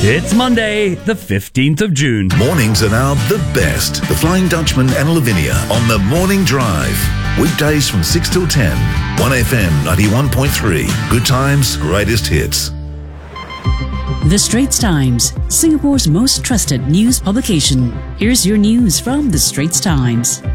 It's Monday, the 15th of June. Mornings are now the best. The Flying Dutchman and Lavinia on the Morning Drive. Weekdays from 6 till 10. 1FM 91.3. Good times, greatest hits. The Straits Times, Singapore's most trusted news publication. Here's your news from The Straits Times.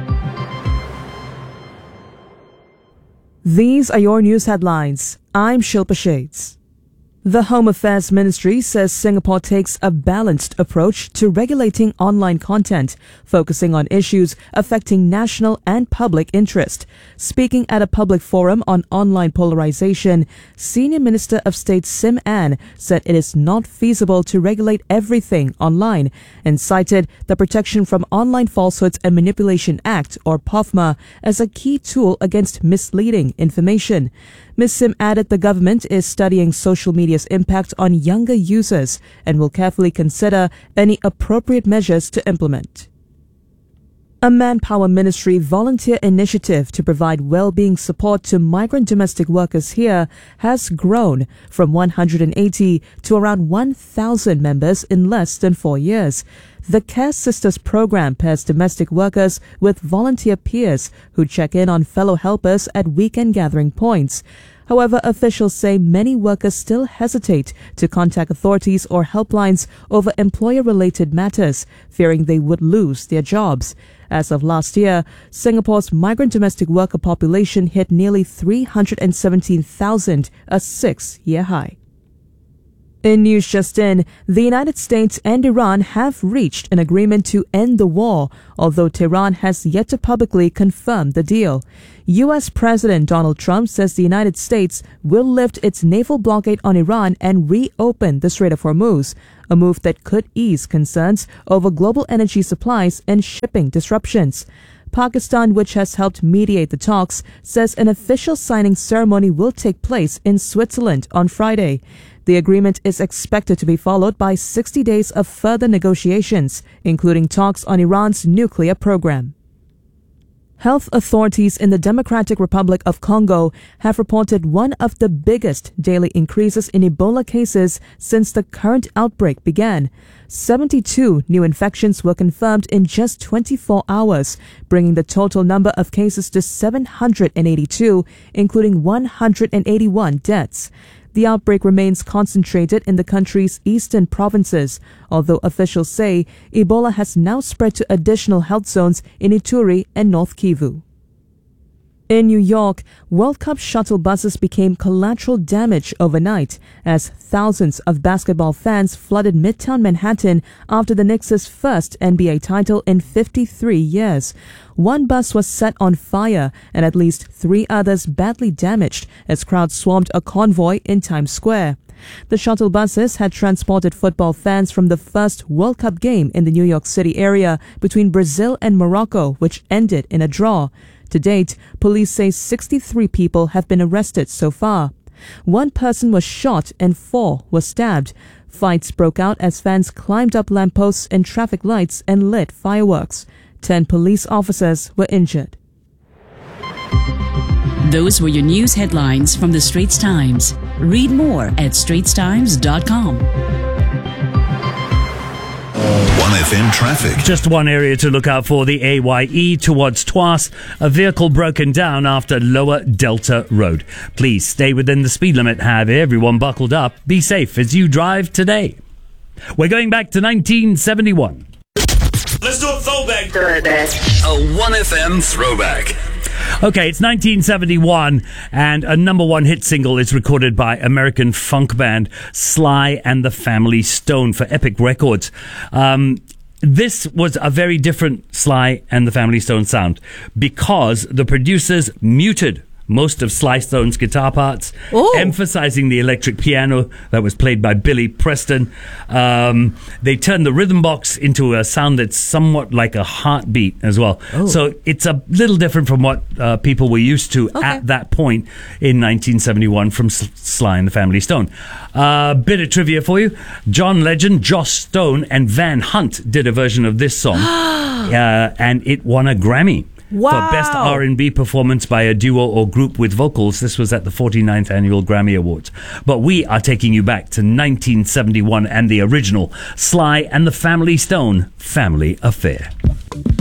These are your news headlines. I'm Shilpa Shades. The Home Affairs Ministry says Singapore takes a balanced approach to regulating online content, focusing on issues affecting national and public interest. Speaking at a public forum on online polarization, Senior Minister of State Sim Ann said it is not feasible to regulate everything online and cited the Protection from Online Falsehoods and Manipulation Act, or POFMA, as a key tool against misleading information. Ms. Sim added the government is studying social media's impact on younger users and will carefully consider any appropriate measures to implement. A Manpower Ministry volunteer initiative to provide well-being support to migrant domestic workers here has grown from 180 to around 1,000 members in less than 4 years. The Care Sisters program pairs domestic workers with volunteer peers who check in on fellow helpers at weekend gathering points. However, officials say many workers still hesitate to contact authorities or helplines over employer-related matters, fearing they would lose their jobs. As of last year, Singapore's migrant domestic worker population hit nearly 317,000, a 6-year high. In news just in, the United States and Iran have reached an agreement to end the war, although Tehran has yet to publicly confirm the deal. U.S. President Donald Trump says the United States will lift its naval blockade on Iran and reopen the Strait of Hormuz, a move that could ease concerns over global energy supplies and shipping disruptions. Pakistan, which has helped mediate the talks, says an official signing ceremony will take place in Switzerland on Friday. The agreement is expected to be followed by 60 days of further negotiations, including talks on Iran's nuclear program. Health authorities in the Democratic Republic of Congo have reported one of the biggest daily increases in Ebola cases since the current outbreak began. 72 new infections were confirmed in just 24 hours, bringing the total number of cases to 782, including 181 deaths. The outbreak remains concentrated in the country's eastern provinces, although officials say Ebola has now spread to additional health zones in Ituri and North Kivu. In New York, World Cup shuttle buses became collateral damage overnight as thousands of basketball fans flooded Midtown Manhattan after the Knicks' first NBA title in 53 years. One bus was set on fire and at least 3 others badly damaged as crowds swarmed a convoy in Times Square. The shuttle buses had transported football fans from the first World Cup game in the New York City area between Brazil and Morocco, which ended in a draw. To date, police say 63 people have been arrested so far. 1 person was shot and 4 were stabbed. Fights broke out as fans climbed up lampposts and traffic lights and lit fireworks. 10 police officers were injured. Those were your news headlines from The Straits Times. Read more at straitstimes.com. 1FM traffic. Just one area to look out for, the AYE towards Tuas. A vehicle broken down after Lower Delta Road. Please stay within the speed limit. Have everyone buckled up. Be safe as you drive today. We're going back to 1971. Let's do a throwback. A 1FM throwback. Okay, it's 1971, and a number 1 hit single is recorded by American funk band Sly and the Family Stone for Epic Records. This was a very different Sly and the Family Stone sound because the producers muted most of Sly Stone's guitar parts, emphasizing the electric piano that was played by Billy Preston. They turned the rhythm box into a sound that's somewhat like a heartbeat as well. So it's a little different from what people were used to at that point in 1971 from Sly and the Family Stone. Bit of trivia for you. John Legend, Joss Stone, and Van Hunt did a version of this song, and it won a Grammy. Wow. For Best R&B Performance by a Duo or Group with Vocals. This was at the 49th Annual Grammy Awards. But we are taking you back to 1971 and the original Sly and the Family Stone, Family Affair.